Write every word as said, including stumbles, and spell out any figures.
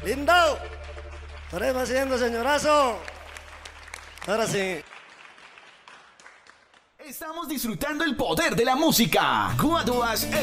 Lindo. Estaremos haciendo, señorazo. Ahora sí. Estamos disfrutando el poder de la música. Guaduas